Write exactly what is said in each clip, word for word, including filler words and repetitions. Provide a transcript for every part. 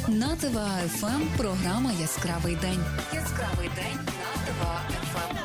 На ТВА-ФМ програма «Яскравий день». Яскравий день на ТВА-ФМ.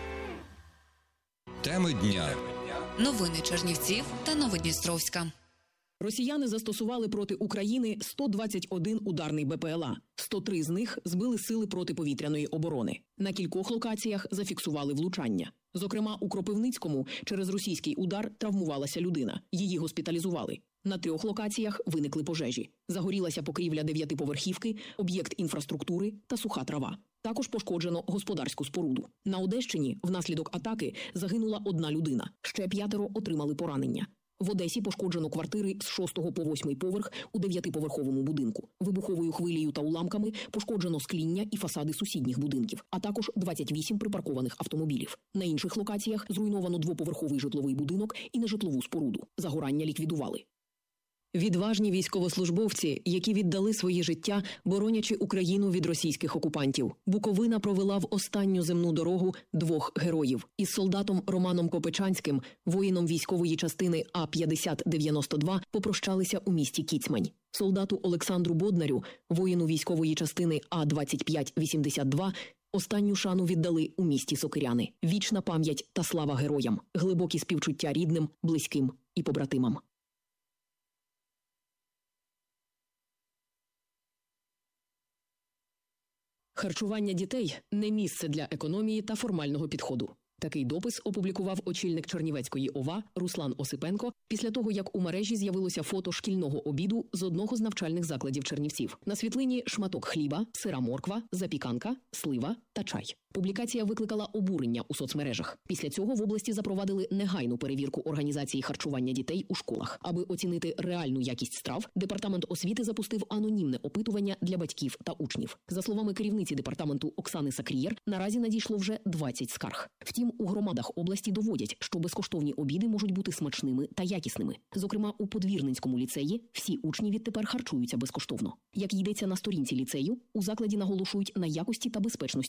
Теми дня. Новини Чернівців та Новодністровська. Росіяни застосували проти України сто двадцять один ударний БПЛА. сто три з них збили сили протиповітряної оборони. На кількох локаціях зафіксували влучання. Зокрема, у Кропивницькому через російський удар травмувалася людина. Її госпіталізували. На трьох локаціях виникли пожежі. Загорілася покрівля дев'ятиповерхівки, об'єкт інфраструктури та суха трава. Також пошкоджено господарську споруду. На Одещині внаслідок атаки загинула одна людина. Ще п'ятеро отримали поранення. В Одесі пошкоджено квартири з шостого по восьмий поверх у дев'ятиповерховому будинку. Вибуховою хвилею та уламками пошкоджено скління і фасади сусідніх будинків, а також двадцять вісім припаркованих автомобілів. На інших локаціях зруйновано двоповерховий житловий будинок і нежитлову споруду. Загорання ліквідували. Відважні військовослужбовці, які віддали своє життя, боронячи Україну від російських окупантів. Буковина провела в останню земну дорогу двох героїв. Із солдатом Романом Копичанським, воїном військової частини А п'ятдесят дев'яносто два, попрощалися у місті Кіцмань. Солдату Олександру Боднарю, воїну військової частини А двадцять п'ять вісімдесят два, останню шану віддали у місті Сокиряни. Вічна пам'ять та слава героям, глибокі співчуття рідним, близьким і побратимам. Харчування дітей – не місце для економії та формального підходу. Такий допис опублікував очільник Чернівецької ОВА Руслан Осипенко після того, як у мережі з'явилося фото шкільного обіду з одного з навчальних закладів Чернівців. На світлині шматок хліба, сира морква, запіканка, слива та чай. Публікація викликала обурення у соцмережах. Після цього в області запровадили негайну перевірку організації харчування дітей у школах. Аби оцінити реальну якість страв, Департамент освіти запустив анонімне опитування для батьків та учнів. За словами керівниці департаменту Оксани Сакрієр, наразі надійшло вже двадцять скарг. Втім, у громадах області доводять, що безкоштовні обіди можуть бути смачними та якісними. Зокрема, у Подвірненському ліцеї всі учні відтепер харчуються безкоштовно. Як йдеться на сторінці ліцею, у закладі наголошують на якості та безпечності